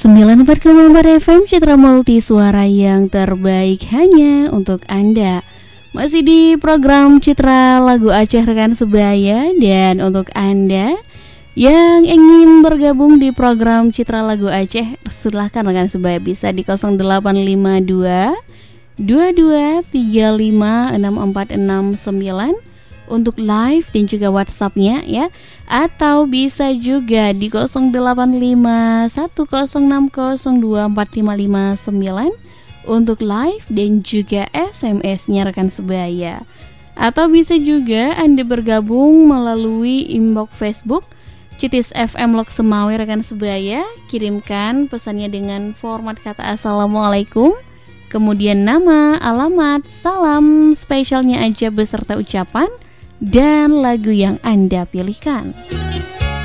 94,4 FM Citra Multi Suara yang terbaik hanya untuk Anda. Masih di program Citra Lagu Aceh rekan sebaya. Dan untuk Anda yang ingin bergabung di program Citra Lagu Aceh, silahkan rekan sebaya bisa di 0852 2235 6469 untuk live dan juga WhatsApp-nya ya. Atau bisa juga di 085 106024559 untuk live dan juga SMS-nya rekan sebaya. Atau bisa juga Anda bergabung melalui inbox Facebook Citis FM Lok Semawe rekan sebaya. Kirimkan pesannya dengan format kata Assalamualaikum, kemudian nama, alamat, salam spesialnya aja beserta ucapan dan lagu yang Anda pilihkan.